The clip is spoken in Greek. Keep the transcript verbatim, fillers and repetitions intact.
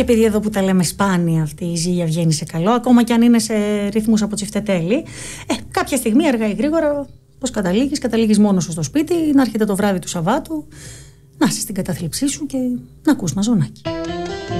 και επειδή εδώ που τα λέμε σπάνια αυτή η ζύγια βγαίνει σε καλό, ακόμα και αν είναι σε ρυθμούς από τσιφτετέλη, ε, κάποια στιγμή αργά ή γρήγορα, πώς καταλήγεις, καταλήγεις μόνος σου στο σπίτι, να έρχεται το βράδυ του Σαββάτου, να είσαι στην κατάθλιψή σου και να ακούς μαζονάκι.